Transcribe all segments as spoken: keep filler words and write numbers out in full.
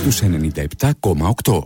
στους ενενήντα επτά κόμμα οκτώ.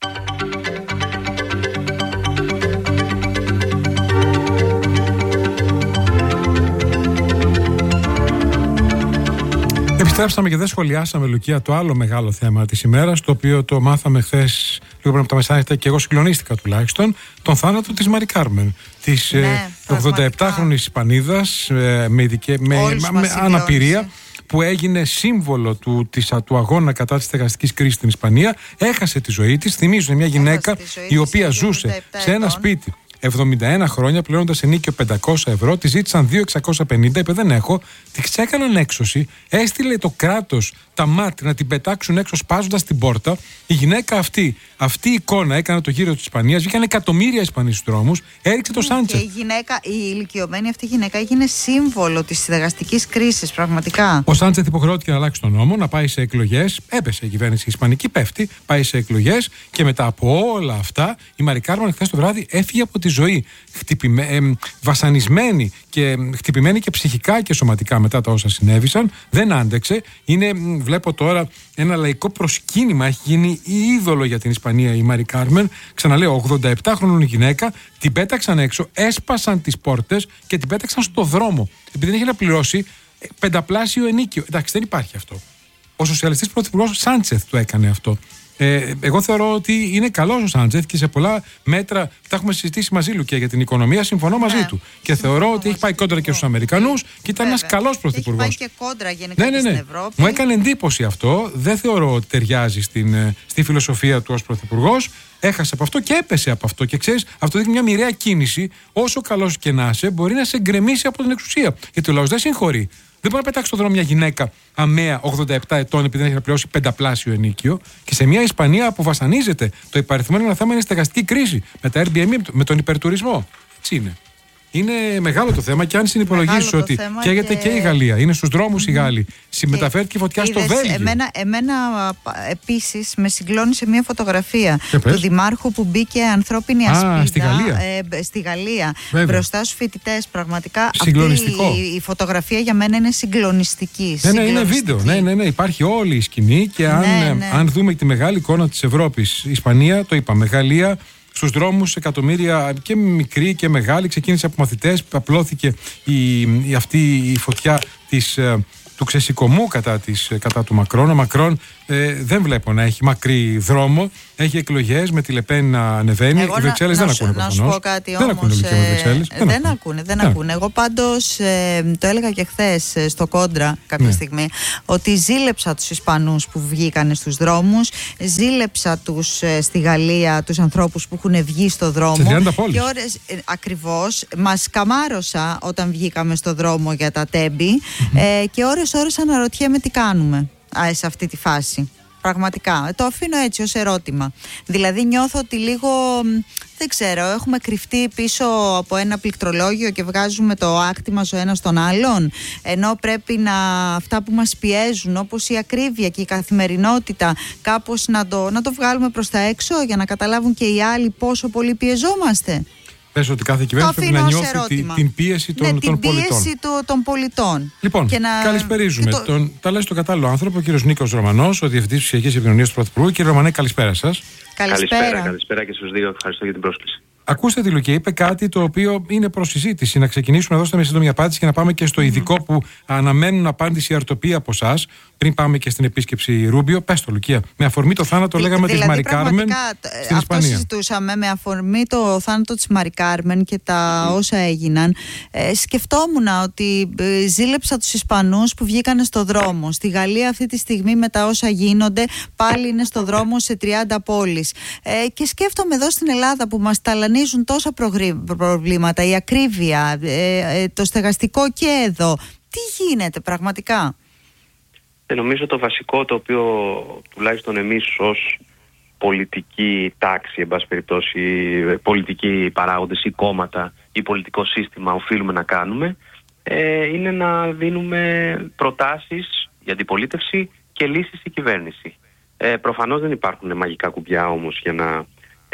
Επιστρέψαμε και δεν σχολιάσαμε, Λουκία, το άλλο μεγάλο θέμα της ημέρας, το οποίο το μάθαμε χθες λίγο πριν από τα μεσάνυχτα και εγώ συγκλονίστηκα τουλάχιστον, τον θάνατο της Μαρι Κάρμεν, της ναι, ογδονταεπτάχρονης Ισπανίδας με, με, με, με αναπηρία, που έγινε σύμβολο του, της, του αγώνα κατά της στεγαστικής κρίσης στην Ισπανία. Έχασε τη ζωή της. Θυμίζω μια γυναίκα η οποία ζούσε σε ένα σπίτι εβδομήντα ένα χρόνια, πληρώνοντας ενίκιο πεντακόσια ευρώ, τη ζήτησαν δύο χιλιάδες εξακόσια πενήντα, είπε δεν έχω, τη έκαναν έξωση, έστειλε το κράτος τα μάτια να την πετάξουν έξω σπάζοντας την πόρτα. Η γυναίκα αυτή, αυτή η εικόνα έκανε το γύρο της Ισπανίας, βγήκαν εκατομμύρια Ισπανοί στους δρόμους, έριξε το Σάντσεθ. Και η γυναίκα, η ηλικιωμένη αυτή γυναίκα έγινε σύμβολο της στεγαστικής κρίσης, πραγματικά. Ο Σάντσεθ υποχρεώθηκε να αλλάξει τον νόμο, να πάει σε εκλογές, έπεσε η κυβέρνηση ισπανική, πέφτει, πάει σε εκλογές και μετά από όλα αυτά η Μαρι Κάρμεν χθες το βράδυ έφυγε από τη ζωή, χτυπημέ, ε, βασανισμένη και χτυπημένη και ψυχικά και σωματικά μετά τα όσα συνέβησαν, δεν άντεξε. Είναι, βλέπω τώρα, ένα λαϊκό προσκύνημα, έχει γίνει είδωλο για την Ισπανία η Μαρι Κάρμεν. Ξαναλέω, ογδονταεπτάχρονη γυναίκα, την πέταξαν έξω, έσπασαν τις πόρτες και την πέταξαν στο δρόμο, επειδή δεν είχε να πληρώσει πενταπλάσιο ενίκιο. Εντάξει, δεν υπάρχει αυτό. Ο σοσιαλιστής πρωθυπουργός Σάντσεθ το έκανε αυτό. Ε, εγώ θεωρώ ότι είναι καλός ο Σάντσεθ και σε πολλά μέτρα τα έχουμε συζητήσει μαζί, Λουκία, για την οικονομία. Συμφωνώ μαζί ναι, του. Και θεωρώ ότι έχει πάει κόντρα και στους Αμερικανούς και ήταν ένας καλός πρωθυπουργός. Έχει πάει και κόντρα γενικά ναι, ναι, ναι. στην Ευρώπη. Μου έκανε εντύπωση αυτό. Δεν θεωρώ ότι ταιριάζει στην, στη φιλοσοφία του ως πρωθυπουργός. Έχασε από αυτό και έπεσε από αυτό. Και ξέρεις, αυτό δείχνει μια μοιραία κίνηση. Όσο καλός και να είσαι, μπορεί να σε γκρεμίσει από την εξουσία. Γιατί ο λαός δεν συγχωρεί. Δεν μπορεί να πετάξει στον δρόμο μια γυναίκα αμαία ογδόντα επτά ετών επειδή δεν έχει να πληρώσει πενταπλάσιο ενίκιο, και σε μια Ισπανία που βασανίζεται. Το υπαριθμόμενο θέμα είναι η στεγαστική κρίση με τα Airbnb, με τον υπερτουρισμό. Έτσι είναι. Είναι μεγάλο το θέμα και αν συνυπολογίσει ότι καίγεται και... και η Γαλλία, είναι στους δρόμους mm-hmm. οι Γάλλοι, συμμεταφέρθηκε φωτιά είδες, στο Βέλγιο. Εμένα, εμένα επίσης με συγκλώνησε μια φωτογραφία του δημάρχου που μπήκε ανθρώπινη ασπίδα. Α, στη Γαλλία. Ε, στη Γαλλία μπροστά στους φοιτητές. Πραγματικά αυτή η, η φωτογραφία για μένα είναι συγκλονιστική. Ναι, ναι, είναι βίντεο. Ναι, ναι, ναι, υπάρχει όλη η σκηνή και αν, ναι, ναι. αν δούμε τη μεγάλη εικόνα της Ευρώπης, Ισπανία, το είπαμε, Γαλλία. Στους δρόμους εκατομμύρια και μικροί και μεγάλοι, ξεκίνησε από μαθητές, απλώθηκε η, η, αυτή η φωτιά της, του ξεσηκωμού κατά, της, κατά του Μακρόν. Ο Μακρόν ε, δεν βλέπω να έχει μακρύ δρόμο, έχει εκλογές με τη Λεπέν να ανεβαίνει. Εγώ οι Βρυξέλλες δεν ακούνε προφανώς. Να σου πω κάτι δεν όμως, ακούνε, ε, Βρυξέλλες. δεν, δεν ακούνε, δεν ναι. ακούνε. Εγώ πάντως ε, το έλεγα και χθες ε, στο Κόντρα κάποια ναι. στιγμή, ότι ζήλεψα τους Ισπανούς που βγήκανε στους δρόμους, ζήλεψα τους ε, στη Γαλλία, τους ανθρώπους που έχουν βγει στο δρόμο. Σε τριάντα πόλεις. Και ώρες, ε, ακριβώς, μας καμάρωσα όταν βγήκαμε στο δρόμο για τα τέμπη mm-hmm. ε, και ώρες ώρες αναρωτιέμαι τι κάνουμε α, σε αυτή τη φάση. Πραγματικά. Το αφήνω έτσι ως ερώτημα. Δηλαδή νιώθω ότι λίγο, δεν ξέρω, έχουμε κρυφτεί πίσω από ένα πληκτρολόγιο και βγάζουμε το άκτη μας ο ένας τον άλλον, ενώ πρέπει να αυτά που μας πιέζουν, όπως η ακρίβεια και η καθημερινότητα, κάπως να το, να το βγάλουμε προς τα έξω για να καταλάβουν και οι άλλοι πόσο πολύ πιεζόμαστε. Πες ότι κάθε κυβέρνηση πρέπει να νιώθει την, την πίεση των, ναι, των την πολιτών. Την πίεση του, των πολιτών. Λοιπόν, και να... καλησπερίζουμε. το... Τον, τα λέει στον κατάλληλο άνθρωπο, ο κύριος Νίκος Ρωμανός, ο Διευθυντής Ψηφιακής Επικοινωνίας του Πρωθυπουργού. Κύριε Ρωμανέ, καλησπέρα σας. Καλησπέρα. Καλησπέρα, καλησπέρα και στους δύο. Ευχαριστώ για την πρόσκληση. Ακούστε τη Λουκία, είπε κάτι το οποίο είναι προς συζήτηση. Να ξεκινήσουμε να δώσουμε μια σύντομη απάντηση και να πάμε και στο ειδικό που αναμένουν απάντηση η αρτοπή από εσάς. Πριν πάμε και στην επίσκεψη Ρούμπιο, πες το, Λουκία. Με αφορμή το θάνατο, λέγαμε, δηλαδή, της Μαρι Κάρμεν στην Ισπανία. Αυτό συζητούσαμε με αφορμή το θάνατο της Μαρι Κάρμεν και τα mm. όσα έγιναν. Ε, σκεφτόμουν ότι ε, ζήλεψα τους Ισπανούς που βγήκανε στο δρόμο. Στη Γαλλία αυτή τη στιγμή με τα όσα γίνονται πάλι είναι στο δρόμο σε τριάντα πόλεις. Ε, και σκέφτομαι εδώ στην Ελλάδα που μας ταλανίζουν τόσα προβλήματα, η ακρίβεια, ε, ε, το στεγαστικό και εδώ. Τι γίνεται πραγματικά? Ε, νομίζω το βασικό το οποίο τουλάχιστον εμείς ως πολιτική τάξη, εν πάση περιπτώσει, πολιτικοί παράγοντες ή κόμματα ή πολιτικό σύστημα οφείλουμε να κάνουμε, ε, είναι να δίνουμε προτάσεις για αντιπολίτευση και λύσεις στη κυβέρνηση. Ε, προφανώς δεν υπάρχουν μαγικά κουμπιά όμως για να,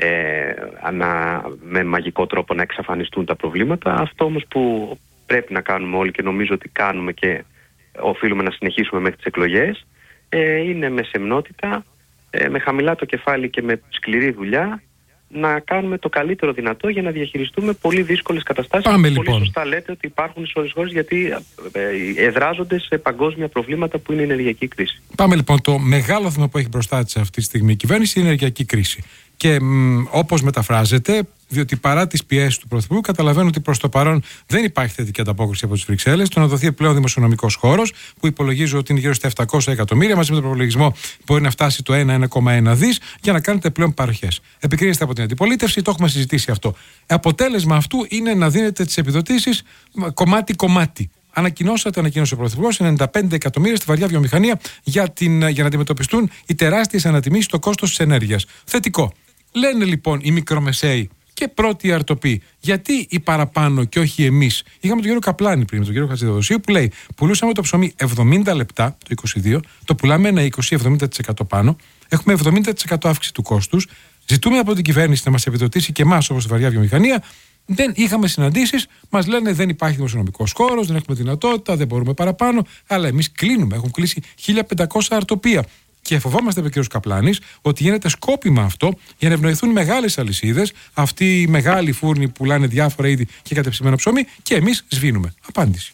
ε, να με μαγικό τρόπο να εξαφανιστούν τα προβλήματα. Αυτό όμως που πρέπει να κάνουμε όλοι και νομίζω ότι κάνουμε και οφείλουμε να συνεχίσουμε μέχρι τις εκλογές, ε, είναι με σεμνότητα ε, με χαμηλά το κεφάλι και με σκληρή δουλειά, να κάνουμε το καλύτερο δυνατό για να διαχειριστούμε πολύ δύσκολες καταστάσεις. Πάμε, πολύ λοιπόν. σωστά λέτε ότι υπάρχουν σε όλες τις χώρες, γιατί ε, εδράζονται σε παγκόσμια προβλήματα που είναι η ενεργειακή κρίση. Πάμε λοιπόν. Το μεγάλο θέμα που έχει μπροστά της αυτή τη στιγμή η κυβέρνηση είναι η ενεργειακή κρίση. Και μ, όπως μεταφράζεται, διότι παρά τις πιέσεις του Πρωθυπουργού, καταλαβαίνω ότι προς το παρόν δεν υπάρχει θετική ανταπόκριση από τις Βρυξέλλες. Το να δοθεί πλέον δημοσιονομικός χώρος, που υπολογίζω ότι είναι γύρω στα επτακόσια εκατομμύρια, μαζί με τον προπολογισμό μπορεί να φτάσει το ένα με ένα κόμμα ένα δις, για να κάνετε πλέον παροχές. Επικρίνεστε από την αντιπολίτευση, το έχουμε συζητήσει αυτό. Αποτέλεσμα αυτού είναι να δίνετε τις επιδοτήσεις κομμάτι-κομμάτι. Ανακοινώσατε, ανακοίνωσε ο Πρωθυπουργός, ενενήντα πέντε εκατομμύρια στη βαριά βιομηχανία για, την, για να αντιμετωπιστούν οι τεράστιες ανατιμήσεις στο κόστος της ενέργειας. Θετικό. Λένε λοιπόν οι μικρομεσαίοι και πρώτοι αρτοποί, γιατί οι παραπάνω και όχι εμείς? Είχαμε τον κύριο Καπλάνη πριν, τον κύριο Χατζηδοδοσίου, που λέει: πουλούσαμε το ψωμί εβδομήντα λεπτά το είκοσι δύο, το πουλάμε ένα είκοσι με εβδομήντα τοις εκατό πάνω, έχουμε εβδομήντα τοις εκατό αύξηση του κόστους, ζητούμε από την κυβέρνηση να μας επιδοτήσει και εμάς όπως τη βαριά βιομηχανία. Δεν είχαμε συναντήσεις, μας λένε δεν υπάρχει δημοσιονομικός χώρος, δεν έχουμε δυνατότητα, δεν μπορούμε παραπάνω, αλλά εμείς κλείνουμε. Έχουν κλείσει χίλια πεντακόσια αρτοπία. Και φοβόμαστε, είπε ο κ. Καπλάνης, ότι γίνεται σκόπιμα αυτό για να ευνοηθούν μεγάλες αλυσίδες, αυτοί οι μεγάλοι φούρνοι που πουλάνε διάφορα είδη και κατεψυγμένο ψωμί, και εμείς σβήνουμε. Απάντηση.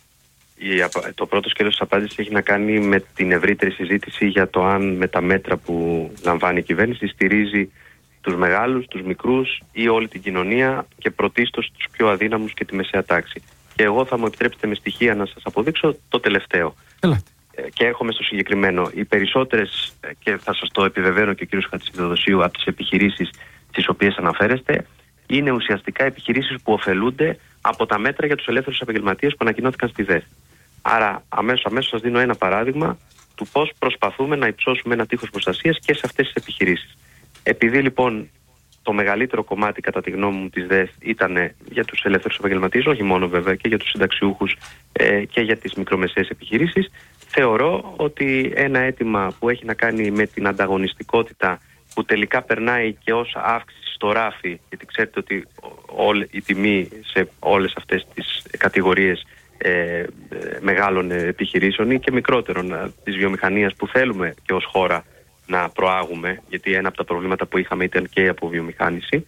Το πρώτο σκέλος της απάντησης έχει να κάνει με την ευρύτερη συζήτηση για το αν με τα μέτρα που λαμβάνει η κυβέρνηση στηρίζει τους μεγάλους, τους μικρούς ή όλη την κοινωνία, και πρωτίστως τους πιο αδύναμους και τη μεσαία τάξη. Και εγώ θα μου επιτρέψετε με στοιχεία να σας αποδείξω το τελευταίο. Ελάτε. Και έρχομαι στο συγκεκριμένο. Οι περισσότερες, και θα σας το επιβεβαίωνω και ο κ. Χατζηδοδοσίου, από τις επιχειρήσεις τις οποίες αναφέρεστε, είναι ουσιαστικά επιχειρήσεις που ωφελούνται από τα μέτρα για τους ελεύθερους επαγγελματίες που ανακοινώθηκαν στη ΔΕΘ. Άρα αμέσως, αμέσως σας δίνω ένα παράδειγμα του πώς προσπαθούμε να υψώσουμε ένα τείχος προστασίας και σε αυτές τις επιχειρήσεις. Επειδή λοιπόν το μεγαλύτερο κομμάτι, κατά τη γνώμη μου, της ΔΕΘ ήταν για τους ελεύθερους επαγγελματίες, όχι μόνο βέβαια και για τους συνταξιούχους ε, και για τις μικρομεσαίες επιχειρήσεις, θεωρώ ότι ένα αίτημα που έχει να κάνει με την ανταγωνιστικότητα, που τελικά περνάει και ως αύξηση στο ράφι, γιατί ξέρετε ότι όλη η τιμή σε όλες αυτές τις κατηγορίες ε, μεγάλων επιχειρήσεων ή και μικρότερων ε, της βιομηχανίας που θέλουμε και ως χώρα να προάγουμε, γιατί ένα από τα προβλήματα που είχαμε ήταν και η αποβιομηχάνηση,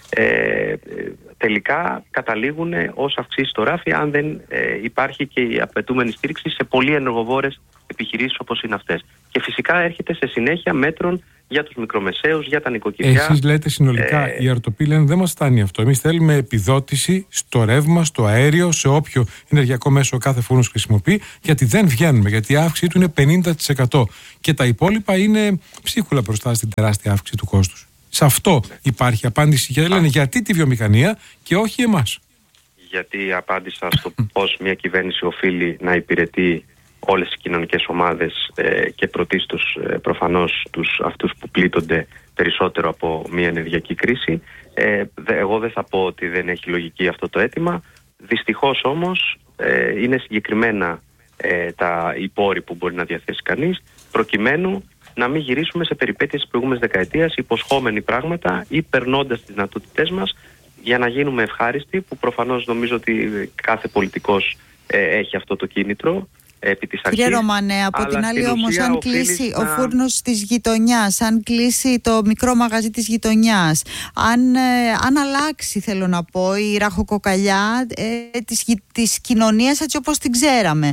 ε, τελικά καταλήγουν ως αυξήσεις στο ράφι, αν δεν ε, υπάρχει και η απαιτούμενη στήριξη σε πολύ ενεργοβόρες επιχειρήσεις όπως είναι αυτές. Και φυσικά έρχεται σε συνέχεια μέτρων για τους μικρομεσαίους, για τα νοικοκυριά. Εσείς λέτε συνολικά, ε, οι αρτοποί λένε δεν μας φτάνει αυτό. Εμείς θέλουμε επιδότηση στο ρεύμα, στο αέριο, σε όποιο ενεργειακό μέσο κάθε φούρνος χρησιμοποιεί, γιατί δεν βγαίνουμε, γιατί η αύξηση του είναι πενήντα τοις εκατό και τα υπόλοιπα είναι ψίχουλα μπροστά στην τεράστια αύξηση του κόστους. Σε αυτό υπάρχει απάντηση. Και λένε γιατί τη βιομηχανία και όχι εμάς. Γιατί απάντησα στο πώς μια κυβέρνηση οφείλει να υπηρετεί όλες τις κοινωνικές ομάδες ε, και πρωτίστως ε, προφανώς τους, αυτούς που πλήττονται περισσότερο από μια ενεργειακή κρίση. Ε, δε, εγώ δεν θα πω ότι δεν έχει λογική αυτό το αίτημα. Δυστυχώς όμως ε, είναι συγκεκριμένα ε, τα οι πόροι που μπορεί να διαθέσει κανείς, προκειμένου να μην γυρίσουμε σε περιπέτειες της προηγούμενης δεκαετίας, υποσχόμενοι πράγματα ή περνώντας τις δυνατότητές μας για να γίνουμε ευχάριστοι, που προφανώς νομίζω ότι κάθε πολιτικός ε, έχει αυτό το κίνητρο. Κύριε Ρωμανέ, από την άλλη όμως, αν κλείσει να... ο φούρνος της γειτονιάς, αν κλείσει το μικρό μαγαζί της γειτονιάς, αν, ε, αν αλλάξει, θέλω να πω, η ραχοκοκαλιά ε, της, της κοινωνίας έτσι όπως την ξέραμε.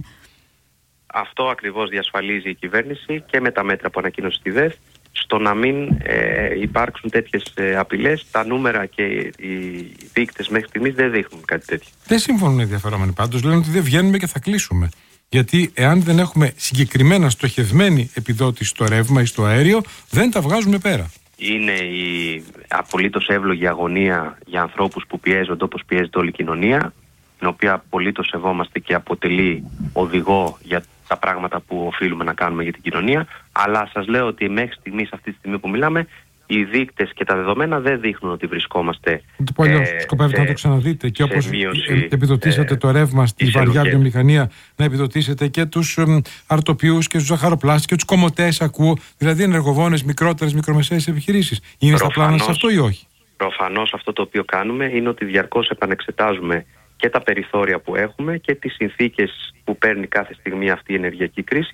Αυτό ακριβώς διασφαλίζει η κυβέρνηση και με τα μέτρα που ανακοίνωσε στη ΔΕΘ, στο να μην ε, υπάρξουν τέτοιες ε, απειλές. Τα νούμερα και οι δείκτες μέχρι στιγμής δεν δείχνουν κάτι τέτοιο. Δεν συμφωνούν οι ενδιαφερόμενοι πάντως, λένε ότι δεν βγαίνουμε και θα κλείσουμε. Γιατί εάν δεν έχουμε συγκεκριμένα στοχευμένη επιδότηση στο ρεύμα ή στο αέριο, δεν τα βγάζουμε πέρα. Είναι η απολύτως εύλογη αγωνία για ανθρώπους που πιέζονται όπως πιέζεται όλη η κοινωνία, την οποία απολύτως σεβόμαστε και αποτελεί οδηγό για τα πράγματα που οφείλουμε να κάνουμε για την κοινωνία. Αλλά σας λέω ότι μέχρι στιγμής, αυτή τη στιγμή που μιλάμε, οι δείκτες και τα δεδομένα δεν δείχνουν ότι βρισκόμαστε. Το πω αλλιώς, ε, σκοπεύετε σε, να το ξαναδείτε και όπως μείωση, επιδοτήσατε ε, το ρεύμα στη βαριά βιομηχανία, να επιδοτήσετε και τους ε, αρτοποιούς και τους ζαχαροπλάστες και τους κομμωτές, ακούω, δηλαδή ενεργοβόνες, μικρότερες, μικρομεσαίες επιχειρήσεις. Είναι προφανώς, στα πλάνα σας αυτό ή όχι? Προφανώς αυτό το οποίο κάνουμε είναι ότι διαρκώς επανεξετάζουμε και τα περιθώρια που έχουμε και τις συνθήκες που παίρνει κάθε στιγμή αυτή η ενεργειακή κρίση,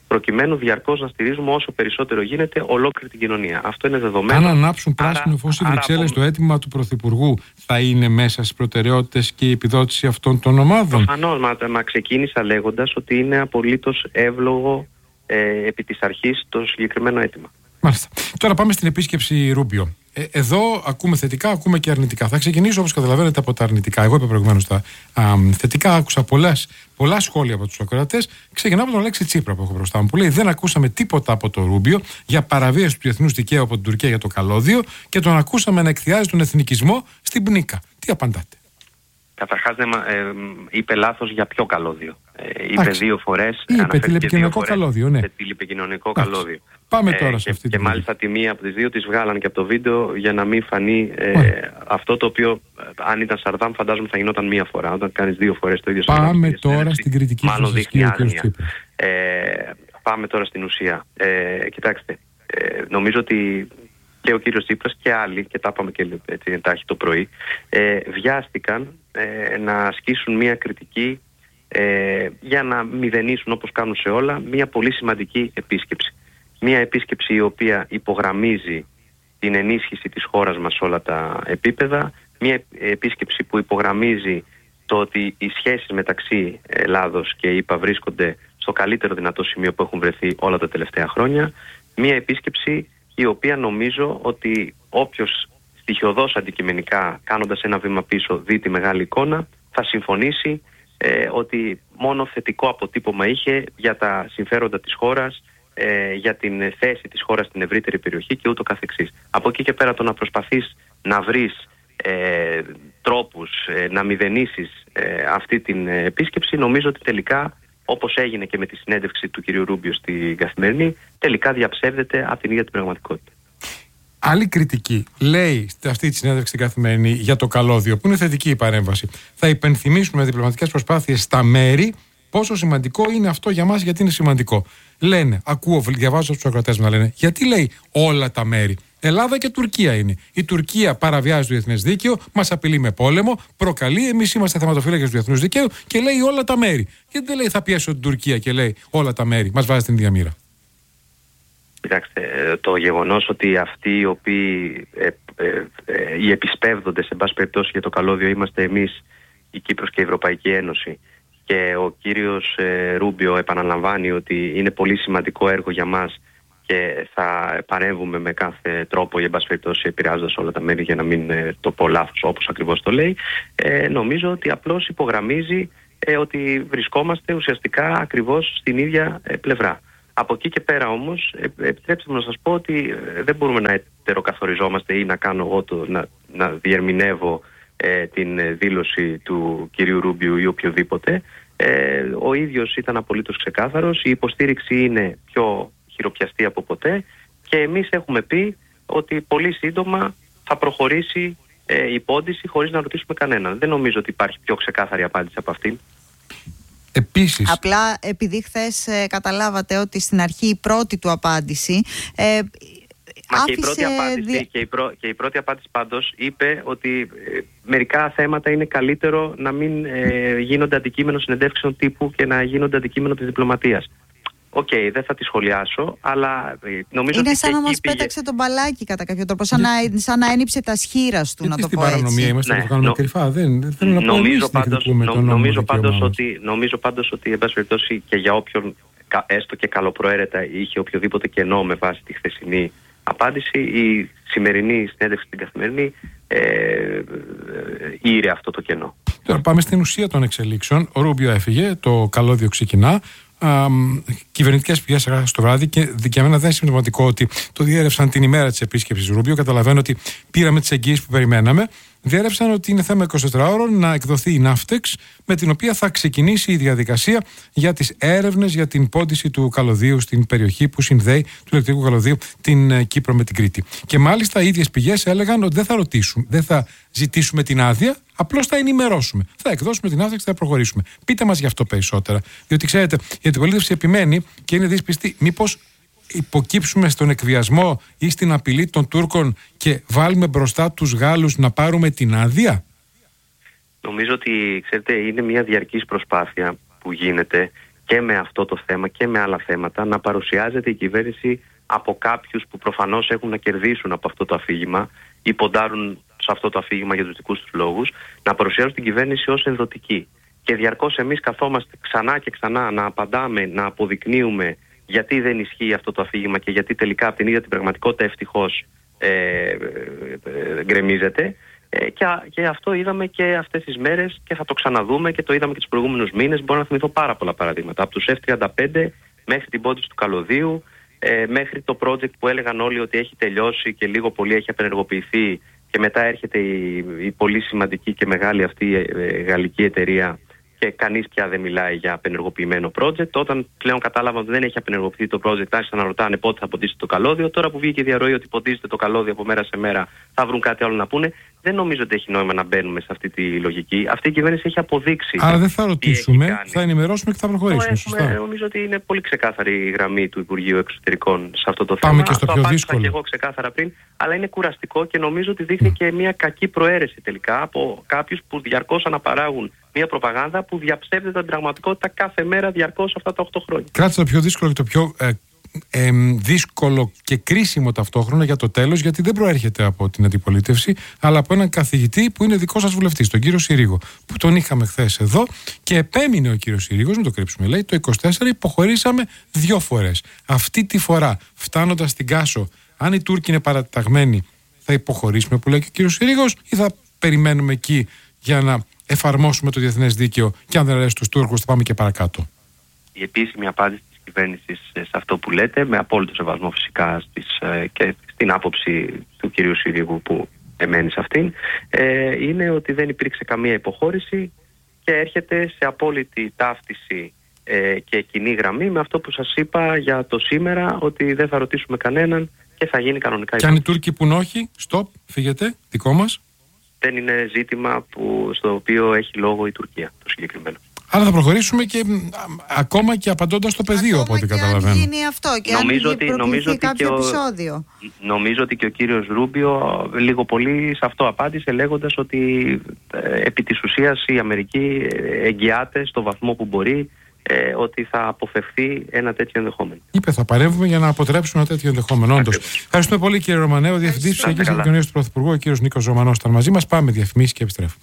προκειμένου διαρκώς να στηρίζουμε όσο περισσότερο γίνεται ολόκληρη την κοινωνία. Αυτό είναι δεδομένο. Αν ανάψουν πράσινο φως οι Βρυξέλλες, το αίτημα του Πρωθυπουργού θα είναι μέσα στις προτεραιότητες και η επιδότηση αυτών των ομάδων? Προφανώς, μα, μα ξεκίνησα λέγοντας ότι είναι απολύτως εύλογο ε, επί της αρχής το συγκεκριμένο αίτημα. Μάλιστα. Τώρα πάμε στην επίσκεψη Ρούμπιο. Ε, εδώ ακούμε θετικά, ακούμε και αρνητικά. Θα ξεκινήσω, όπως καταλαβαίνετε, από τα αρνητικά. Εγώ είπα προηγουμένως τα α, θετικά. Άκουσα πολλές, πολλά σχόλια από τους ακροατές. Ξεκινάω από τον Αλέξη Τσίπρα που έχω μπροστά μου, που λέει: δεν ακούσαμε τίποτα από το Ρούμπιο για παραβίαση του διεθνούς δικαίου από την Τουρκία για το καλώδιο και τον ακούσαμε να εκθιάζει τον εθνικισμό στην Πνίκα. Τι απαντάτε? Καταρχάς, ε, είπε λάθος για ποιο καλώδιο. Ε, είπε Άξι. δύο φορές. Είπε τηλεπικοινωνικό καλώδιο, ναι. Τηλεπικοινωνικό καλώδιο. Πάμε τώρα ε, σε αυτή και, τη και μάλιστα τη μία από τις δύο τις βγάλαν και από το βίντεο για να μην φανεί ε, αυτό το οποίο, αν ήταν Σαρδάμ, φαντάζομαι θα γινόταν μία φορά. Όταν κάνεις δύο φορές το ίδιο Σαρδάμ. Πάμε τώρα στην κριτική μάλλον δείχνει άγνοια. Ε, πάμε τώρα στην ουσία. Ε, κοιτάξτε, ε, νομίζω ότι και ο κύριος Τσίπρας και άλλοι, και τα είπαμε και έτσι εντάχει το πρωί, ε, βιάστηκαν ε, να ασκήσουν μία κριτική ε, για να μηδενίσουν, όπως κάνουν σε όλα, μία πολύ σημαντική επίσκεψη. Μία επίσκεψη η οποία υπογραμμίζει την ενίσχυση της χώρας μας σε όλα τα επίπεδα, μία επίσκεψη που υπογραμμίζει το ότι οι σχέσεις μεταξύ Ελλάδος και ΗΠΑ βρίσκονται στο καλύτερο δυνατό σημείο που έχουν βρεθεί όλα τα τελευταία χρόνια, μία επίσκεψη η οποία νομίζω ότι όποιος στοιχειωδώς αντικειμενικά, κάνοντας ένα βήμα πίσω, δει τη μεγάλη εικόνα, θα συμφωνήσει ε, ότι μόνο θετικό αποτύπωμα είχε για τα συμφέροντα της χώρας, ε, για την θέση της χώρας στην ευρύτερη περιοχή και ούτω καθεξής. Από εκεί και πέρα, το να προσπαθείς να βρεις ε, τρόπους ε, να μηδενίσεις ε, αυτή την επίσκεψη, νομίζω ότι τελικά, όπως έγινε και με τη συνέντευξη του κυρίου Ρούμπιο στην Καθημερινή, τελικά διαψεύδεται από την ίδια την πραγματικότητα. Άλλη κριτική λέει σε αυτή τη συνέντευξη στην Καθημερινή για το καλώδιο, που είναι θετική η παρέμβαση. Θα υπενθυμίσουμε με διπλωματικές προσπάθειες στα μέρη πόσο σημαντικό είναι αυτό για μας, γιατί είναι σημαντικό. Λένε, ακούω, διαβάζω τους ακροατές μου να λένε, γιατί λέει όλα τα μέρη? Ελλάδα και Τουρκία είναι. Η Τουρκία παραβιάζει το διεθνές δίκαιο, μας απειλεί με πόλεμο, προκαλεί, εμείς είμαστε θεματοφύλακες του διεθνούς δικαίου και λέει όλα τα μέρη. Γιατί δεν λέει θα πιέσω την Τουρκία και λέει όλα τα μέρη, μας βάζει την ίδια μοίρα? Κοιτάξτε, το γεγονός ότι αυτοί οι οποίοι ε, ε, ε, οι επισπεύδονται σε πάση περιπτώσει για το καλώδιο είμαστε εμείς, η Κύπρος και η Ευρωπαϊκή Ένωση, και ο κύριος ε, Ρούμπιο επαναλαμβάνει ότι είναι πολύ σημαντικό έργο για μας και θα παρέμβουμε με κάθε τρόπο, για πάση περιπτώσει επηρεάζοντας όλα τα μέρη, για να μην ε, το πω λάθος όπως ακριβώς το λέει, ε, νομίζω ότι απλώς υπογραμμίζει ε, ότι βρισκόμαστε ουσιαστικά ακριβώς στην ίδια ε, πλευρά. Από εκεί και πέρα όμως, ε, επιτρέψτε μου να σας πω ότι ε, δεν μπορούμε να ετεροκαθοριζόμαστε ή να κάνω εγώ το, να, να διερμηνεύω ε, την δήλωση του κυρίου Ρούμπιου ή οποιοδήποτε. Ε, ο ίδιος ήταν απολύτως ξεκάθαρος, η υποστήριξη είναι πιο χειροπιαστή από ποτέ και εμείς έχουμε πει ότι πολύ σύντομα θα προχωρήσει ε, η πόντιση χωρίς να ρωτήσουμε κανέναν. Δεν νομίζω ότι υπάρχει πιο ξεκάθαρη απάντηση από αυτήν. Επίσης. Απλά επειδή χθες ε, καταλάβατε ότι στην αρχή η πρώτη του απάντηση ε, Μα άφησε... και, η πρώτη απάντηση, δι... και, η πρω... και η πρώτη απάντηση πάντως είπε ότι ε, μερικά θέματα είναι καλύτερο να μην ε, γίνονται αντικείμενο συνεντεύξεων τύπου και να γίνονται αντικείμενο της διπλωματίας. Οκ, okay, δεν θα τη σχολιάσω, αλλά ε, νομίζω είναι ότι σαν να μας πήγε... πέταξε τον μπαλάκι κατά κάποιο τρόπο, σαν, Για... να, σαν να ένυψε τα σχήρας του, Γιατί να το πω έτσι. Στην παρανομία είμαστε, ναι, το κάνουμε νο... κρυφά. Δεν, δεν θέλω να πω νομίζω πάντως, νο, νομίζω, πάντως ότι, νομίζω πάντως ότι, εν πάση περιπτώσει, και για όποιον έστω και καλοπροαίρετα είχε οποιοδήποτε κενό με βάση τη χθεσινή απάντηση, η σημερινή συνέντευξη στην Καθημερινή ε, ε, ήρε αυτό το κενό. Τώρα πάμε στην ουσία των εξελίξεων. Ο Ρούμπιο έφυγε, το καλώδιο ξεκινά. Κυβερνητικές πηγές στο βράδυ, και για μένα δεν είναι συμπτωματικό ότι το διέρευσαν την ημέρα της επίσκεψης Ρούμπιο. Καταλαβαίνω ότι πήραμε τις εγγύησεις που περιμέναμε. Διέρευσαν ότι είναι θέμα εικοσιτετράωρων να εκδοθεί η Ναύτεξ, με την οποία θα ξεκινήσει η διαδικασία για τις έρευνες για την πόντιση του καλωδίου στην περιοχή που συνδέει, του ηλεκτρικού καλωδίου, την Κύπρο με την Κρήτη. Και μάλιστα οι ίδιες πηγές έλεγαν ότι δεν θα ρωτήσουμε, δεν θα ζητήσουμε την άδεια, απλώς θα ενημερώσουμε. Θα εκδώσουμε την Ναύτεξ και θα προχωρήσουμε. Πείτε μας γι' αυτό περισσότερα. Διότι ξέρετε, η αντιπολίτευση επιμένει και είναι δύσπιστη. Μήπως υποκύψουμε στον εκβιασμό ή στην απειλή των Τούρκων και βάλουμε μπροστά τους Γάλλους να πάρουμε την άδεια? Νομίζω ότι, ξέρετε, είναι μια διαρκής προσπάθεια που γίνεται και με αυτό το θέμα και με άλλα θέματα, να παρουσιάζεται η κυβέρνηση από κάποιους που προφανώς έχουν να κερδίσουν από αυτό το αφήγημα ή ποντάρουν σε αυτό το αφήγημα για τους δικούς τους λόγους, να παρουσιάζουν την κυβέρνηση ως ενδοτική. Και διαρκώς εμείς καθόμαστε ξανά και ξανά να απαντάμε, να αποδεικνύουμε γιατί δεν ισχύει αυτό το αφήγημα και γιατί τελικά από την ίδια την πραγματικότητα ευτυχώς ε, ε, ε, γκρεμίζεται. Ε, και, και αυτό είδαμε και αυτές τις μέρες και θα το ξαναδούμε και το είδαμε και τους προηγούμενους μήνες. Μπορώ να θυμηθώ πάρα πολλά παραδείγματα. Από τους εφ τριάντα πέντε μέχρι την πόντιση του καλωδίου, ε, μέχρι το project που έλεγαν όλοι ότι έχει τελειώσει και λίγο πολύ έχει απενεργοποιηθεί, και μετά έρχεται η, η πολύ σημαντική και μεγάλη αυτή ε, γαλλική εταιρεία και κανείς πια δεν μιλάει για απενεργοποιημένο project. Όταν πλέον κατάλαβαν ότι δεν έχει απενεργοποιηθεί το project, άρχισαν να ρωτάνε πότε θα ποντίσει το καλώδιο. Τώρα που βγήκε η διαρροή ότι ποντίζεται το καλώδιο από μέρα σε μέρα, θα βρουν κάτι άλλο να πούνε. Δεν νομίζω ότι έχει νόημα να μπαίνουμε σε αυτή τη λογική. Αυτή η κυβέρνηση έχει αποδείξει. Άρα δεν θα ρωτήσουμε, θα ενημερώσουμε και θα προχωρήσουμε. Έχουμε, νομίζω ότι είναι πολύ ξεκάθαρη η γραμμή του Υπουργείου Εξωτερικών σε αυτό το Πάμε θέμα. Και στο αυτό πιο δύσκολο. Και εγώ ξεκάθαρα πριν, αλλά είναι κουραστικό και νομίζω ότι δείχνει mm. και μια κακή προαίρεση τελικά από κάποιους που διαρκώς αναπαράγουν μια προπαγάνδα που διαψεύδεται την πραγματικότητα κάθε μέρα διαρκώς αυτά τα οκτώ χρόνια. Κράτησε το πιο δύσκολο και το πιο ε, ε, δύσκολο και κρίσιμο ταυτόχρονα για το τέλος, γιατί δεν προέρχεται από την αντιπολίτευση, αλλά από έναν καθηγητή που είναι δικό σας βουλευτής, τον κύριο Συρίγο, που τον είχαμε χθες εδώ και επέμεινε ο κύριος Συρίγος, μην το κρύψουμε, λέει, το είκοσι τέσσερα υποχωρήσαμε δύο φορές. Αυτή τη φορά, φτάνοντας στην Κάσο, αν οι Τούρκοι είναι παραταγμένοι, θα υποχωρήσουμε, που λέει και ο κύριος Συρίγος, ή θα περιμένουμε εκεί για να εφαρμόσουμε το διεθνές δίκαιο και αν δεν αρέσει τους Τούρκους θα πάμε και παρακάτω? Η επίσημη απάντηση της κυβέρνησης σε αυτό που λέτε, με απόλυτο σεβασμό φυσικά στις, και στην άποψη του κυρίου Συρίγου που εμένει σε αυτήν, ε, είναι ότι δεν υπήρξε καμία υποχώρηση και έρχεται σε απόλυτη ταύτιση ε, και κοινή γραμμή με αυτό που σας είπα για το σήμερα, ότι δεν θα ρωτήσουμε κανέναν και θα γίνει κανονικά. Και αν οι Τούρκοι πουν όχι, stop, φύγετε, δικό μας. Δεν είναι ζήτημα που, στο οποίο έχει λόγο η Τουρκία το συγκεκριμένο. Άρα θα προχωρήσουμε και α, ακόμα και απαντώντας στο πεδίο, από ό,τι καταλαβαίνω. Αν γίνει αυτό και νομίζω αν ότι, νομίζω ότι κάποιο και επεισόδιο. Ο, νομίζω ότι και ο κύριος Ρούμπιο λίγο πολύ σε αυτό απάντησε, λέγοντας ότι ε, επί της ουσίας η Αμερική εγγυάται στο βαθμό που μπορεί ε, ότι θα αποφευθεί ένα τέτοιο ενδεχόμενο. Είπε, θα παρέμβουμε για να αποτρέψουμε ένα τέτοιο ενδεχόμενο. Όντως. Ευχαριστούμε πολύ, κύριε Ρωμανέο, Διευθυντής Ψηφιακής Επικοινωνίας του Πρωθυπουργού, ο κύριος Νίκος Ρωμανός ήταν μαζί μας. Πάμε διαφημίσεις και επιστρέφουμε.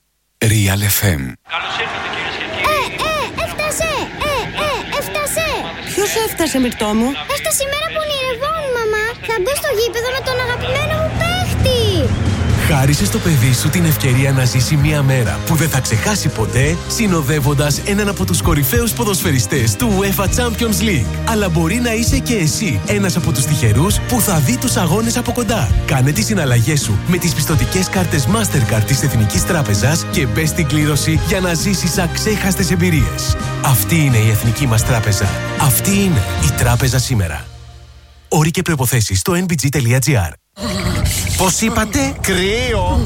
Real εφ εμ. Καλώς ήρθατε, κυρίες και κύριοι. Ε, ε, έφτασε! Ε, ε, έφτασε! Ποιος έφτασε, Μυρτώ μου? Έφτασε η μέρα που ονειρευόμουν, μαμά. Θα μπω στο γήπεδο με τον αγαπημένο μου παίχτη. Χάρισε στο παιδί σου την ευκαιρία να ζήσει μια μέρα που δεν θα ξεχάσει ποτέ, συνοδεύοντας έναν από τους κορυφαίους ποδοσφαιριστές του UEFA Champions League. Αλλά μπορεί να είσαι και εσύ ένας από τους τυχερούς που θα δει τους αγώνες από κοντά. Κάνε τις συναλλαγές σου με τις πιστωτικές κάρτες Mastercard της Εθνικής Τράπεζας και μπες στην κλήρωση για να ζήσεις αξέχαστες εμπειρίες. Αυτή είναι η Εθνική μας Τράπεζα. Αυτή είναι η Τράπεζα σήμερα. Όροι και προϋποθέσεις στο εν μπι τζι τελεία τζι άρ. Πώς είπατε? Κρύο!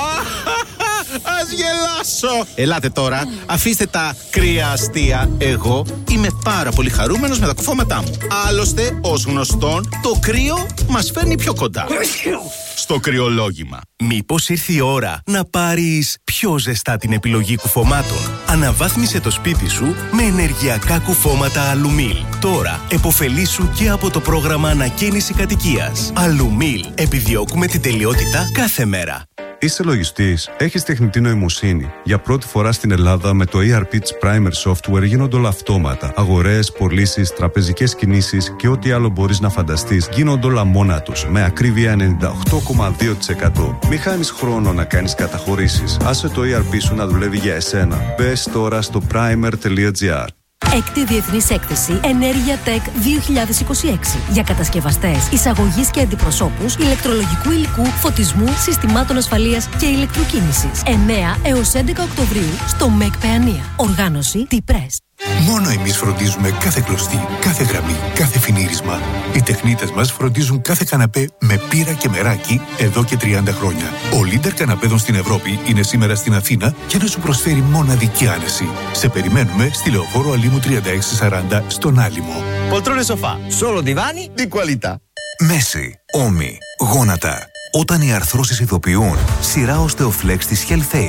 Ας γελάσω! Ελάτε τώρα, αφήστε τα κρύα αστεία. Εγώ είμαι πάρα πολύ χαρούμενος με τα κουφώματά μου. Άλλωστε, ως γνωστόν, το κρύο μας φέρνει πιο κοντά. Στο κρυολόγημα. Μήπως ήρθε η ώρα να πάρεις πιο ζεστά την επιλογή κουφωμάτων? Αναβάθμισε το σπίτι σου με ενεργειακά κουφώματα Αλουμίλ. Τώρα επωφελήσου και από το πρόγραμμα ανακαίνιση κατοικίας. Αλουμίλ. Επιδιώκουμε την τελειότητα κάθε μέρα. Είσαι λογιστής, έχεις τεχνητή νοημοσύνη. Για πρώτη φορά στην Ελλάδα με το ι αρ πι της Primer Software γίνονται όλα αυτόματα. Αγορές, πωλήσεις, τραπεζικές κινήσεις και ό,τι άλλο μπορείς να φανταστείς γίνονται όλα μόνα τους, με ακρίβεια ενενήντα οκτώ κόμμα δύο τοις εκατό. Μη χάνεις χρόνο να κάνεις καταχωρήσεις. Άσε το ι αρ πι σου να δουλεύει για εσένα. Μπες τώρα στο primer τελεία τζι άρ. Έκτη Διεθνής Έκθεση Ενέργεια Tech δύο χιλιάδες είκοσι έξι για κατασκευαστές, εισαγωγής και αντιπροσώπους, ηλεκτρολογικού υλικού, φωτισμού, συστημάτων ασφαλείας και ηλεκτροκίνησης. εννέα έως έντεκα Οκτωβρίου στο ΜΕΚ Παιανία. Οργάνωση T-Press. Μόνο εμείς φροντίζουμε κάθε κλωστή, κάθε γραμμή, κάθε φινίρισμα. Οι τεχνίτες μας φροντίζουν κάθε καναπέ με πύρα και μεράκι εδώ και τριάντα χρόνια. Ο Λίντερ καναπέδων στην Ευρώπη είναι σήμερα στην Αθήνα για να σου προσφέρει μοναδική άνεση. Σε περιμένουμε στη Λεωφόρο Αλήμου τριάντα έξι σαράντα στον Άλυμο. Poltrone sofà, solo divani di qualità. Μέση, ώμοι, γόνατα. Όταν οι αρθρώσεις ειδοποιούν, σειρά Osteoflex της Health Aid.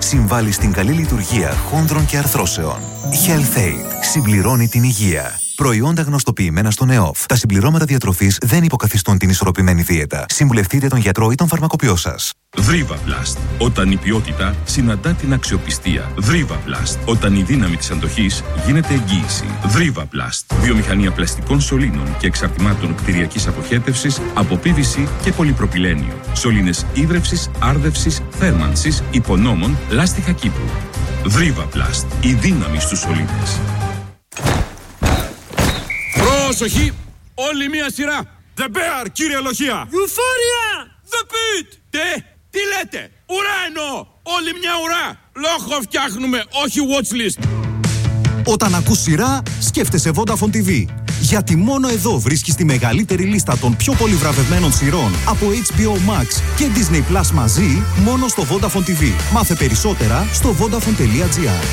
συμβάλλει στην καλή λειτουργία χόνδρων και αρθρώσεων. HealthAid συμπληρώνει την υγεία. Προϊόντα γνωστοποιημένα στον ΕΟΦ. Τα συμπληρώματα διατροφής δεν υποκαθιστούν την ισορροπημένη δίαιτα. Συμβουλευτείτε τον γιατρό ή τον φαρμακοποιό σας. Vrivaplast. Όταν η ποιότητα συναντά την αξιοπιστία. Vrivaplast. Όταν η δύναμη της αντοχής γίνεται εγγύηση. Vrivaplast. Βιομηχανία πλαστικών σωλήνων και εξαρτημάτων κτηριακής αποχέτευσης από πι βι σι και πολυπροπυλένιο. Σωλήνες ίδρευσης, άρδευσης, θέρμανσης, υπονόμων, λάστιχα κήπου. Vrivaplast. Η δύναμη στους σωλήνες. Πρόσοχη! Όλη μία σειρά! The Bear, κύριε Λοχεία! Euphoria! The Pit! Τε, τι λέτε! Ουρά εννοώ! Όλη μια ουρά! Λόγο φτιάχνουμε, όχι watchlist! Όταν ακούς σειρά, σκέφτεσαι Vodafone τι βι. Γιατί μόνο εδώ βρίσκεις τη μεγαλύτερη λίστα των πιο πολύ βραβευμένων σειρών από έιτς μπι ο Max και Disney Plus μαζί, μόνο στο Vodafone τι βι. Μάθε περισσότερα στο vodafone τελεία gr.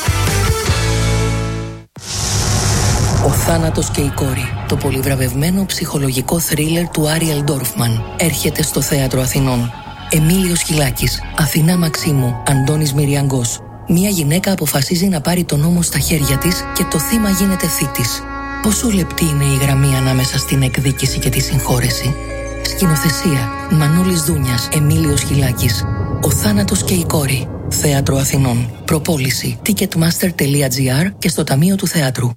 Ο θάνατος και η κόρη, το πολυβραβευμένο ψυχολογικό θρίλερ του Άριελ Ντόρφμαν, έρχεται στο Θέατρο Αθηνών. Εμίλιος Χιλάκης, Αθηνά Μαξίμου, Αντώνης Μυριαγκός. Μία γυναίκα αποφασίζει να πάρει τον νόμο στα χέρια της και το θύμα γίνεται θήτης. Πόσο λεπτή είναι η γραμμή ανάμεσα στην εκδίκηση και τη συγχώρεση. Σκηνοθεσία, Μανώλης Δούνιας, Εμίλιος Χιλάκης. Ο θάνατος και η κόρη. Θέατρο Αθηνών. Προπόληση ticketmaster τελεία gr και στο Ταμείο του Θεάτρου.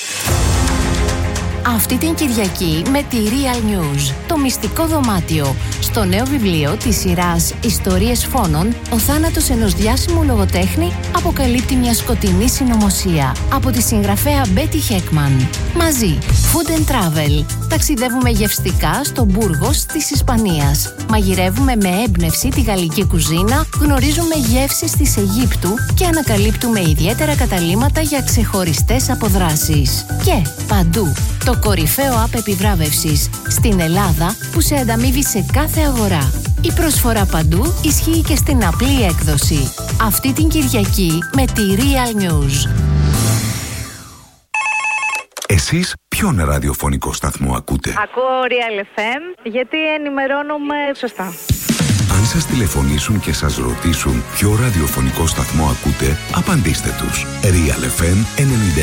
Αυτή την Κυριακή με τη Real News, το μυστικό δωμάτιο. Στο νέο βιβλίο της σειράς «Ιστορίες φόνων», ο θάνατος ενός διάσημου λογοτέχνη αποκαλύπτει μια σκοτεινή συνωμοσία. Από τη συγγραφέα Μπέτι Χέκμαν. Μαζί, Food and Travel. Ταξιδεύουμε γευστικά στο Μπούργος της Ισπανίας. Μαγειρεύουμε με έμπνευση τη γαλλική κουζίνα, γνωρίζουμε γεύσεις της Αιγύπτου και ανακαλύπτουμε ιδιαίτερα καταλύματα για ξεχωριστές αποδράσεις. Και παντού, το κορυφαίο app επιβράβευσης στην Ελλάδα που σε ανταμείβει σε κάθε αγορά. Η προσφορά παντού ισχύει και στην απλή έκδοση. Αυτή την Κυριακή με τη Real News. Εσείς ποιον ραδιοφωνικό σταθμό ακούτε? Ακούω Real εφ εμ γιατί ενημερώνομαι σωστά. Αν σας τηλεφωνήσουν και σας ρωτήσουν ποιο ραδιοφωνικό σταθμό ακούτε, απαντήστε τους. Real εφ εμ ενενήντα